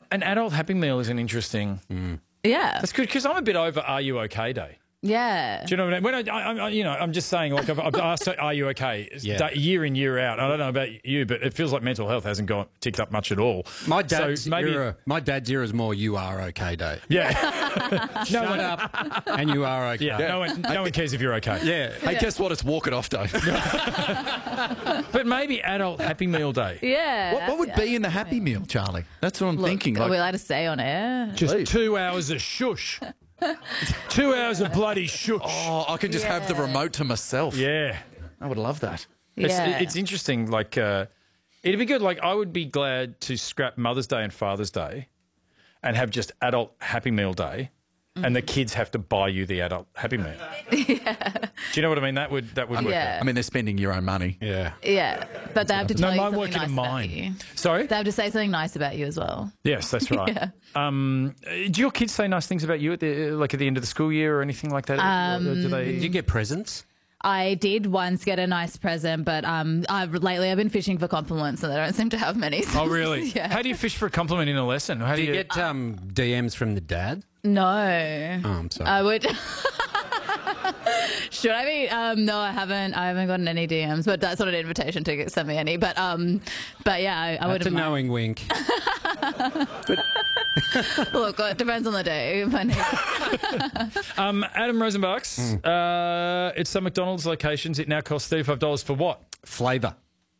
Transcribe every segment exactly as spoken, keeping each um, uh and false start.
an adult Happy Meal is an interesting. Mm. Yeah. That's good because I'm a bit over Are You Okay Day. Yeah. Do you know what I mean? When I, I, I you know, I'm just saying, like, I've, I've asked, are you okay? Yeah. Day, year in, year out. I don't know about you, but it feels like mental health hasn't gone ticked up much at all. My dad's so maybe, era, my dad's era is more "you are okay" day. Yeah. no Shut one, up, and you are okay. Yeah. No one, no one cares if you're okay. Yeah. Hey, guess what? It's Walk It Off Day. But maybe adult Happy Meal Day. Yeah. What, what would be in the Happy Meal, Charlie? That's what I'm Look, thinking. Are Like, we allowed to say on air? Just Please. two hours of shush. Two hours of bloody shush. oh, I can just have the Yeah. remote to myself. Yeah. I would love that. It's, Yeah. it's interesting. Like, uh, it'd be good. Like, I would be glad to scrap Mother's Day and Father's Day and have just adult Happy Meal Day, and the kids have to buy you the adult Happy Meal. Yeah. Do you know what I mean? That would that would work. Yeah. I mean, they're spending your own money. Yeah. Yeah. But they have to No, tell you mine something working nice in about mine. you. Sorry. They have to say something nice about you as well. Yes, that's right. Yeah. Um, do your kids say nice things about you at the like at the end of the school year or anything like that? Um, do they? Did you get presents? I did once get a nice present, but um, I've, lately I've been fishing for compliments and they don't seem to have many. Oh, really? Yeah. How do you fish for a compliment in a lesson? How Do you get um, D Ms from the dad? No. Oh, I'm sorry. I would. Should I be? Um, no, I haven't. I haven't gotten any D Ms, but that's not an invitation to get, send me any. But um, but yeah, I, I That's wouldn't a mind. knowing wink. Look, it depends on the day. If I need- Um, Adam Rosenbach's. Uh, it's some McDonald's locations. It now costs thirty-five dollars for what? Flavour.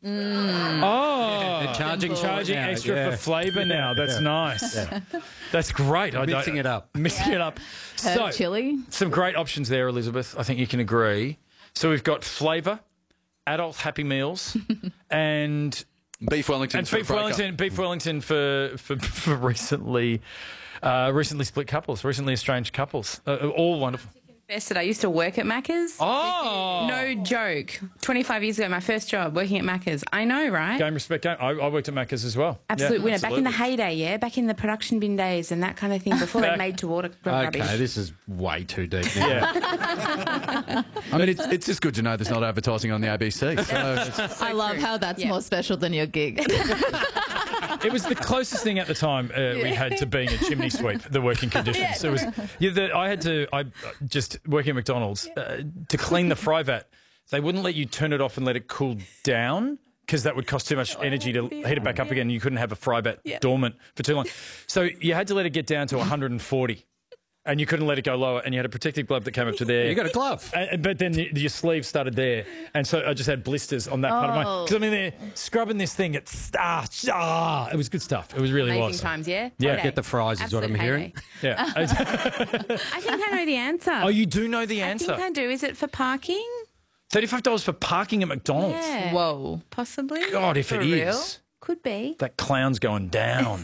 Oh, They're charging charging now, extra yeah. for flavour now. That's nice. That's great. I Mixing don't- it up. Mixing it up. Herb So, chili. some great options there, Elizabeth. I think you can agree. So we've got flavour, adult Happy Meals, and Beef Wellington. and for beef breakup. Wellington. Beef Wellington for for, for recently, uh, recently split couples, recently estranged couples. Uh, all wonderful. Confess that I used to work at Macca's. Oh, No joke. twenty-five years ago, my first job working at Macca's. I know, right? Game respect game. I, I worked at Macca's as well. Absolute Yeah, winner. Back in the absolutely. heyday, yeah? Back in the production bin days and that kind of thing before they Back- made to order Okay, rubbish. this is way too deep now. Yeah. I mean, it's, it's just good to know there's not advertising on the A B C. So it's- I love how that's Yeah. more special than your gig. It was the closest thing at the time uh, we had to being a chimney sweep, the working conditions. It was, yeah, the, I had to, I just working at McDonald's, uh, to clean the fry vat, they wouldn't let you turn it off and let it cool down because that would cost too much energy to heat it back up again. You couldn't have a fry vat dormant for too long. So you had to let it get down to one hundred forty. And you couldn't let it go lower, and you had a protective glove that came up to there. You got a glove. And, but then y- your sleeve started there, and so I just had blisters on that part of my. Oh. Because I'm in there scrubbing this thing. It's ah, ah, it was good stuff. It was really Amazing was. times, yeah? Yeah. Heyday. Get the fries is what I'm Absolute hearing. heyday. Yeah. I think I know the answer. Oh, you do know the I answer. think I do. Is it for parking? Thirty-five dollars for parking at McDonald's. Yeah. Whoa. Possibly. God, if For it is. real? Could be. That clown's going down.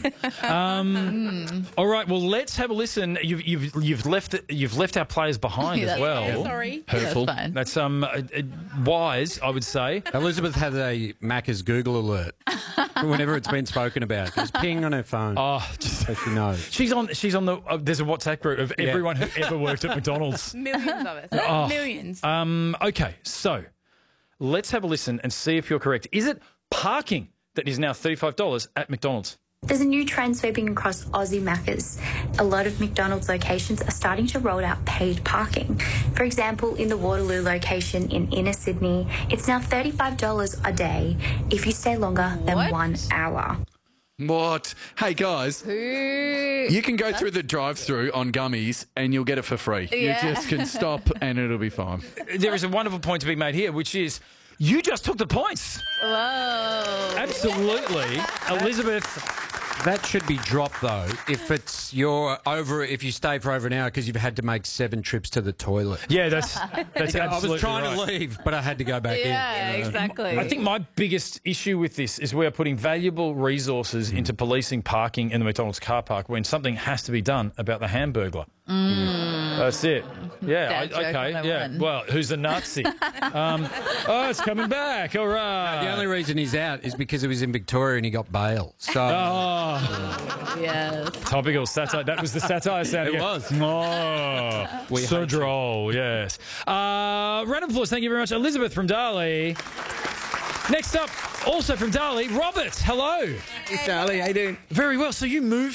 um, all right, well, let's have a listen. You've you've you've left it, you've left our players behind Yeah, as that's well. fine. Sorry. hurtful. That's fine. That's um uh, uh, wise, I would say. Elizabeth had a Macca's Google alert whenever it's been spoken about. Just ping on her phone. Oh, just, So she knows. she's on. She's on the. Uh, there's a WhatsApp group of everyone who ever worked at McDonald's. Millions of us. Oh. Millions. Um, okay, so let's have a listen and see if you're correct. Is it parking that is now thirty-five dollars at McDonald's? There's a new trend sweeping across Aussie Maccas. A lot of McDonald's locations are starting to roll out paid parking. For example, in the Waterloo location in inner Sydney, it's now thirty-five dollars a day if you stay longer than What? one hour. What? Hey, guys, you can go through the drive-through on gummies and you'll get it for free. Yeah. You just can stop and it'll be fine. There is a wonderful point to be made here, which is you just took the points. Whoa. Absolutely, Elizabeth. That should be dropped though. If it's you're over, if you stay for over an hour because you've had to make seven trips to the toilet. Yeah, that's that's I absolutely was trying right. to leave, but I had to go back Yeah, in. exactly. I think my biggest issue with this is we are putting valuable resources into policing parking in the McDonald's car park when something has to be done about the Hamburglar. Mm. That's it. Yeah. Dad I, joke okay. on Yeah. one. Well, who's the Nazi? um, oh, it's coming back. All right. The only reason he's out is because he was in Victoria and he got bail. So Oh, Yes. topical satire. That was the satire sound. It again. was. Oh, We so hate you. droll. Yes. Uh, round of applause. Thank you very much, Elizabeth from Darley. Next up, also from Darley, Robert. Hello. Hey, Charlie, how you doing? Very well. So you moved